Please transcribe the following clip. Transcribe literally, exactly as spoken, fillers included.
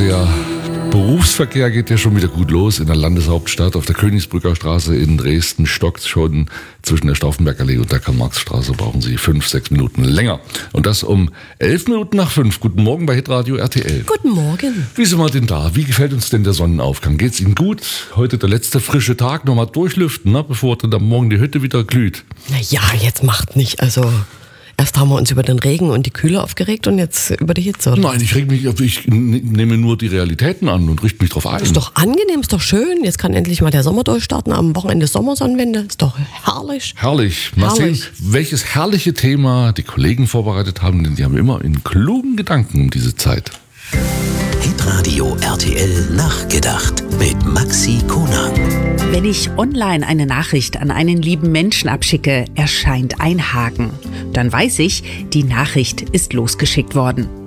Der Berufsverkehr geht ja schon wieder gut los in der Landeshauptstadt. Auf der Königsbrücker Straße in Dresden stockt schon. Zwischen der Stauffenbergallee und der Karl-Marx-Straße brauchen Sie fünf, sechs Minuten länger. Und das um elf Minuten nach fünf. Guten Morgen bei Hitradio R T L. Guten Morgen. Wie sind wir denn da? Wie gefällt uns denn der Sonnenaufgang? Geht's Ihnen gut? Heute der letzte frische Tag. Nochmal durchlüften, ne? Bevor dann am Morgen die Hütte wieder glüht. Na ja, jetzt macht nicht. Also erst haben wir uns über den Regen und die Kühle aufgeregt und jetzt über die Hitze, oder? Nein, ich reg mich, ich nehme nur die Realitäten an und richte mich drauf ein. Ist doch angenehm, ist doch schön. Jetzt kann endlich mal der Sommer durchstarten. Am Wochenende Sommersonnenwende. Ist doch herrlich. Herrlich. Mal Herrlich. sehen, welches herrliche Thema die Kollegen vorbereitet haben, denn die haben immer in klugen Gedanken um diese Zeit. Hitradio R T L nachgedacht mit Maxi Konag. Wenn ich online eine Nachricht an einen lieben Menschen abschicke, erscheint ein Haken. Dann weiß ich, die Nachricht ist losgeschickt worden.